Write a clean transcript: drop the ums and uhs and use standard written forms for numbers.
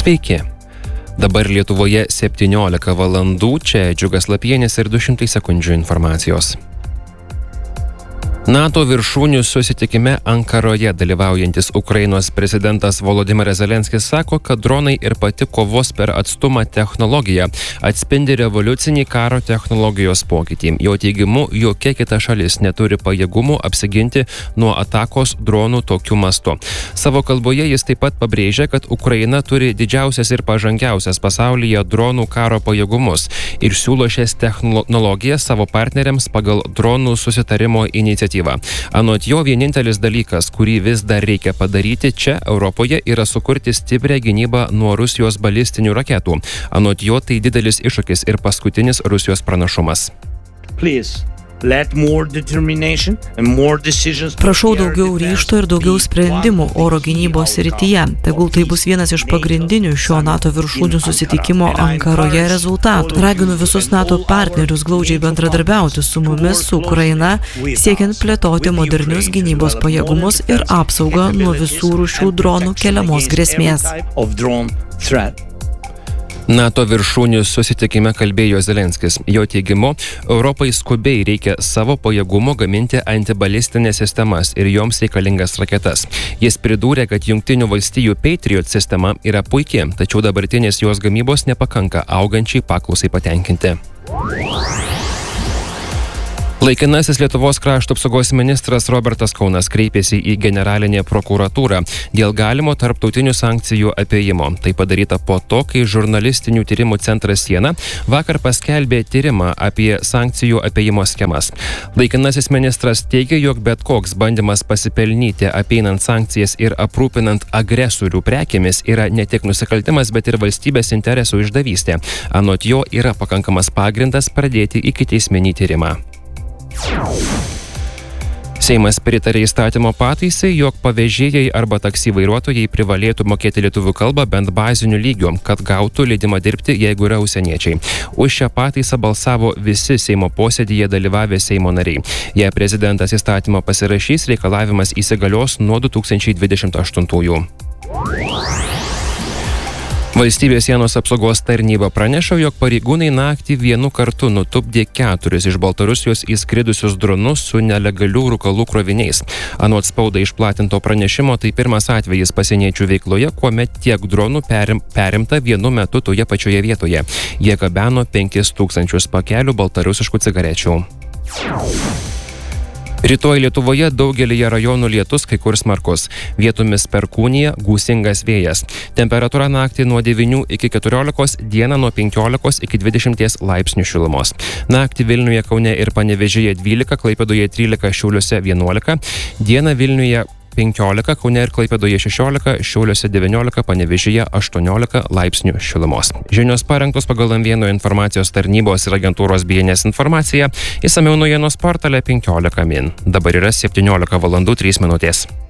Sveiki. Dabar Lietuvoje 17 valandų, čia Džiugas Lapienis ir 200 sekundžių informacijos. NATO viršūnių susitikime Ankaroje dalyvaujantis Ukrainos prezidentas Volodymyras Zelenskis sako, kad dronai ir pati kovos per atstumą technologija atspindi revoliucinį karo technologijos pokytį. Jo teigimu, jokia kita šalis neturi pajėgumų apsiginti nuo atakos dronų tokiu mastu. Savo kalboje jis taip pat pabrėžia, kad Ukraina turi didžiausias ir pažangiausias pasaulyje dronų karo pajėgumus ir siūlo šias technologijas savo partneriams pagal dronų susitarimo iniciatyvą. Anot jo, vienintelis dalykas, kurį vis dar reikia padaryti čia, Europoje, yra sukurti stiprią gynybą nuo Rusijos balistinių raketų. Anot jo, tai didelis iššūkis ir paskutinis Rusijos pranašumas. Prašau daugiau ryžto ir daugiau sprendimų oro gynybos srityje. Tegul tai bus vienas iš pagrindinių šio NATO viršūnių susitikimo Ankaroje rezultatų. Raginu visus NATO partnerius glaudžiai bendradarbiauti su mumis, su Ukraina, siekiant plėtoti modernius gynybos pajėgumus ir apsaugą nuo visų rūšių dronų keliamos grėsmės. NATO viršūnių susitikime kalbėjo Zelenskis. Jo teigimu, Europai skubiai reikia savo pajėgumo gaminti antibalistinės sistemas ir joms reikalingas raketas. Jis pridūrė, kad Jungtinių valstijų Patriot sistema yra puikiai, tačiau dabartinės jos gamybos nepakanka augančiai paklausai patenkinti. Laikinasis Lietuvos krašto apsaugos ministras Robertas Kaunas kreipėsi į generalinę prokuratūrą dėl galimo tarptautinių sankcijų apėjimo. Tai padaryta po to, kai žurnalistinių tyrimų centras Siena vakar paskelbė tyrimą apie sankcijų apėjimo schemas. Laikinasis ministras teigia, jog bet koks bandymas pasipelnyti apeinant sankcijas ir aprūpinant agresorių prekėmis yra ne tik nusikaltimas, bet ir valstybės interesų išdavystė. Anot jo yra pakankamas pagrindas pradėti ikiteisminį tyrimą. Seimas pritarė įstatymo pataisai, jog pavėžėjai arba taksi vairuotojai privalėtų mokėti lietuvių kalbą bent baziniu lygiu, kad gautų leidimą dirbti, jeigu yra užsieniečiai. Už šią pataisą balsavo visi Seimo posėdyje dalyvavę Seimo nariai. Jei prezidentas įstatymą pasirašys, reikalavimas įsigalios nuo 2028. Valstybės sienos apsaugos tarnyba praneša, jog pareigūnai naktį vienu kartu nutupdė 4 iš Baltarusijos įskridusius dronus su nelegalių rūkalų kroviniais. Anot spaudai išplatinto pranešimo, tai pirmas atvejis pasieniečių veikloje, kuomet tiek dronų perimta vienu metu toje pačioje vietoje. Jie gabeno 5000 pakelių baltarusiškų cigarečių. Rytoj Lietuvoje daugelyje rajonų lietus, kai kur smarkus. Vietomis perkūnija, gūsingas vėjas. Temperatūra naktį nuo 9 iki 14, dieną nuo 15 iki 20 laipsnių šilumos. Naktį Vilniuje, Kaune ir Panevėžyje 12, Klaipėdoje 13, Šiauliuose 11, dieną Vilniuje 15, Kaune ir Klaipėdoje 16, Šiauliuose 19, Panevėžyje 18 laipsnių šilumos. Žinios parengtos pagal M1 informacijos tarnybos ir agentūros BNS informaciją. Išsamiau naujienos portale 15 min. Dabar yra 17 valandų 3 minutės.